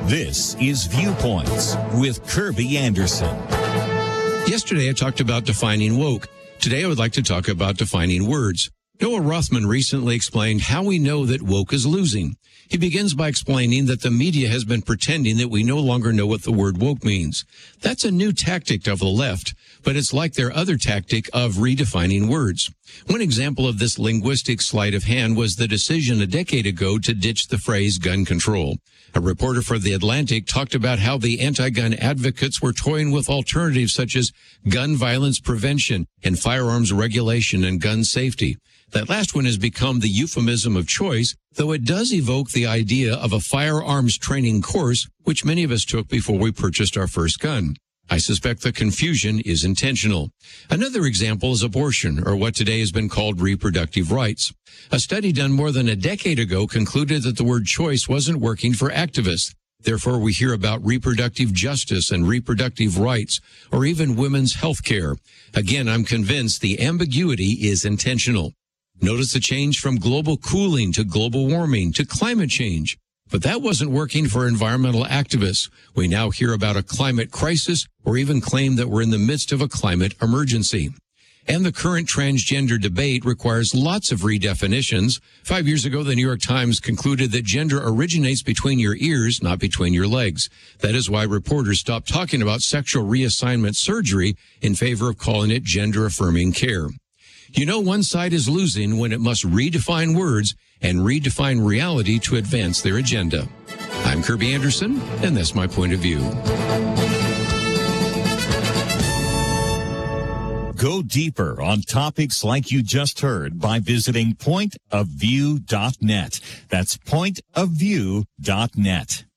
This is Viewpoints with Kirby Anderson. Yesterday, I talked about defining woke. Today, I would like to talk about defining words. Noah Rothman recently explained how we know that woke is losing. He begins by explaining that the media has been pretending that we no longer know what the word woke means. That's a new tactic of the left, but it's like their other tactic of redefining words. One example of this linguistic sleight of hand was the decision a decade ago to ditch the phrase gun control. A reporter for The Atlantic talked about how the anti-gun advocates were toying with alternatives such as gun violence prevention and firearms regulation and gun safety. That last one has become the euphemism of choice, though it does evoke the idea of a firearms training course, which many of us took before we purchased our first gun. I suspect the confusion is intentional. Another example is abortion, or what today has been called reproductive rights. A study done more than a decade ago concluded that the word choice wasn't working for activists. Therefore, we hear about reproductive justice and reproductive rights, or even women's health care. Again, I'm convinced the ambiguity is intentional. Notice the change from global cooling to global warming to climate change. But that wasn't working for environmental activists. We now hear about a climate crisis or even claim that we're in the midst of a climate emergency. And the current transgender debate requires lots of redefinitions. 5 years ago, the New York Times concluded that gender originates between your ears, not between your legs. That is why reporters stopped talking about sexual reassignment surgery in favor of calling it gender-affirming care. You know, one side is losing when it must redefine words and redefine reality to advance their agenda. I'm Kirby Anderson, and that's my point of view. Go deeper on topics like you just heard by visiting pointofview.net. That's pointofview.net.